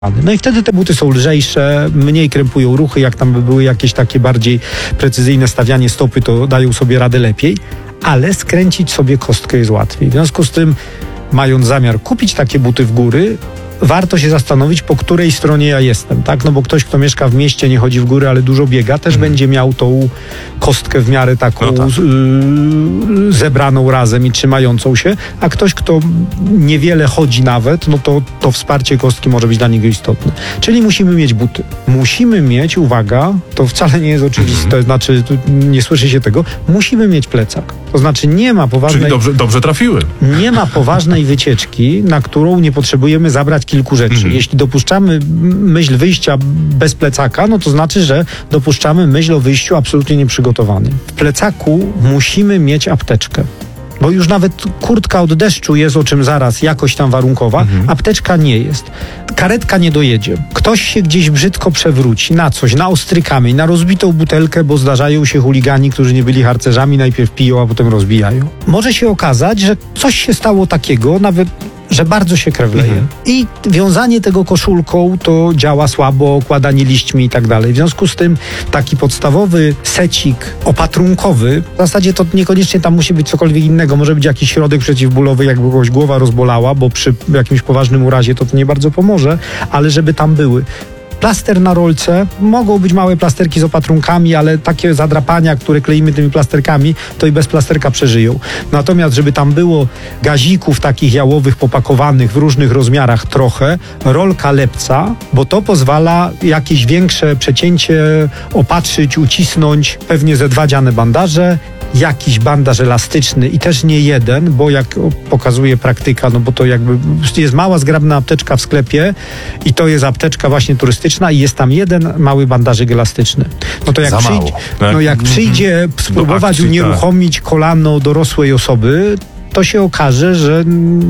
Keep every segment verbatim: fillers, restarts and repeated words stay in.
No i wtedy te buty są lżejsze, mniej krępują ruchy, jak tam by były jakieś takie bardziej precyzyjne stawianie stopy, to dają sobie radę lepiej, ale skręcić sobie kostkę jest łatwiej. W związku z tym, mając zamiar kupić takie buty w góry, warto się zastanowić, po której stronie ja jestem, tak? No bo ktoś, kto mieszka w mieście, nie chodzi w góry, ale dużo biega, też hmm. będzie miał tą kostkę w miarę taką no tak. yy, zebraną razem i trzymającą się, a ktoś, kto niewiele chodzi nawet, no to to wsparcie kostki może być dla niego istotne. Czyli musimy mieć buty. Musimy mieć, uwaga, to wcale nie jest oczywiste, hmm. znaczy nie słyszy się tego, musimy mieć plecak. To znaczy nie ma poważnej... Czyli dobrze, dobrze trafiły. Nie ma poważnej wycieczki, na którą nie potrzebujemy zabrać kilku rzeczy. Mhm. Jeśli dopuszczamy myśl wyjścia bez plecaka, no to znaczy, że dopuszczamy myśl o wyjściu absolutnie nieprzygotowanym. W plecaku musimy mieć apteczkę. Bo już nawet kurtka od deszczu jest, o czym zaraz, jakoś tam warunkowa, mhm. apteczka nie jest. Karetka nie dojedzie. Ktoś się gdzieś brzydko przewróci na coś, na ostry kamień, na rozbitą butelkę, bo zdarzają się chuligani, którzy nie byli harcerzami, najpierw piją, a potem rozbijają. Może się okazać, że coś się stało takiego, nawet że bardzo się krew leje. Mhm. I wiązanie tego koszulką to działa słabo, okładanie liśćmi i tak dalej. W związku z tym taki podstawowy secik opatrunkowy, w zasadzie to niekoniecznie tam musi być cokolwiek innego, może być jakiś środek przeciwbólowy, jakby kogoś głowa rozbolała, bo przy jakimś poważnym urazie to, to nie bardzo pomoże, ale żeby tam były. Plaster na rolce, mogą być małe plasterki z opatrunkami, ale takie zadrapania, które kleimy tymi plasterkami, to i bez plasterka przeżyją. Natomiast, żeby tam było gazików takich jałowych popakowanych w różnych rozmiarach trochę, rolka lepca, bo to pozwala jakieś większe przecięcie opatrzyć, ucisnąć, pewnie ze dwa dziane bandaże, jakiś bandaż elastyczny i też nie jeden, bo jak pokazuje praktyka, no bo to jakby jest mała, zgrabna apteczka w sklepie i to jest apteczka właśnie turystyczna i jest tam jeden mały bandażyk elastyczny. No to jak, przyjdzie, no jak przyjdzie spróbować akcji, unieruchomić tak. kolano dorosłej osoby, to się okaże, że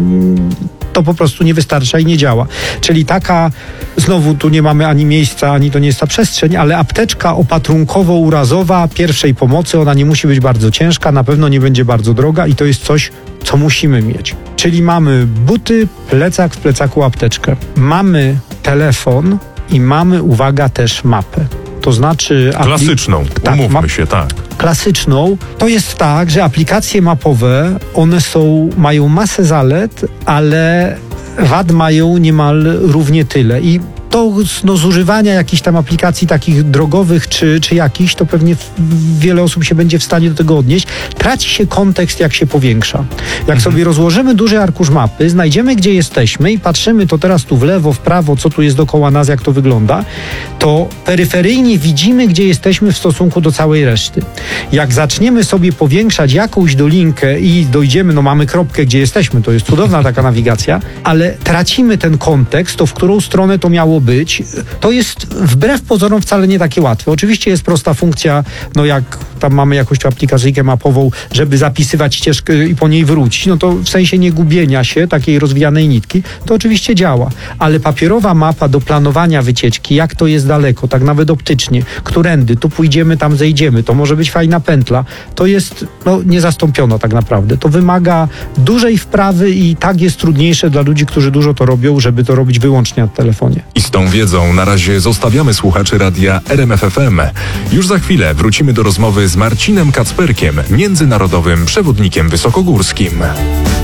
to po prostu nie wystarcza i nie działa. Czyli taka, znowu tu nie mamy ani miejsca, ani to nie jest ta przestrzeń, ale apteczka opatrunkowo-urazowa pierwszej pomocy, ona nie musi być bardzo ciężka, na pewno nie będzie bardzo droga i to jest coś, co musimy mieć. Czyli mamy buty, plecak, w plecaku apteczkę. Mamy telefon i mamy, uwaga, też mapę. To znaczy... Klasyczną, tak, umówmy ma- się, tak. Klasyczną, to jest tak, że aplikacje mapowe, one są, mają masę zalet, ale wad mają niemal równie tyle i to no, zużywania jakichś tam aplikacji takich drogowych czy, czy jakichś, to pewnie wiele osób się będzie w stanie do tego odnieść. Traci się kontekst, jak się powiększa. Jak mhm. sobie rozłożymy duży arkusz mapy, znajdziemy, gdzie jesteśmy i patrzymy to teraz tu w lewo, w prawo, co tu jest dookoła nas, jak to wygląda, to peryferyjnie widzimy, gdzie jesteśmy w stosunku do całej reszty. Jak zaczniemy sobie powiększać jakąś dolinkę i dojdziemy, no mamy kropkę, gdzie jesteśmy, to jest cudowna taka nawigacja, ale tracimy ten kontekst, to w którą stronę to miało być, to jest wbrew pozorom wcale nie takie łatwe. Oczywiście jest prosta funkcja, no jak tam mamy jakąś aplikacyjkę mapową, żeby zapisywać ścieżkę i po niej wrócić, no to w sensie nie gubienia się takiej rozwijanej nitki, to oczywiście działa. Ale papierowa mapa do planowania wycieczki, jak to jest daleko, tak nawet optycznie, którędy, tu pójdziemy, tam zejdziemy, to może być fajna pętla, to jest no, niezastąpiona tak naprawdę. To wymaga dużej wprawy i tak jest trudniejsze dla ludzi, którzy dużo to robią, żeby to robić wyłącznie na telefonie. I z tą wiedzą na razie zostawiamy słuchaczy radia R M F F M. Już za chwilę wrócimy do rozmowy z Marcinem Kacperkiem, międzynarodowym przewodnikiem wysokogórskim.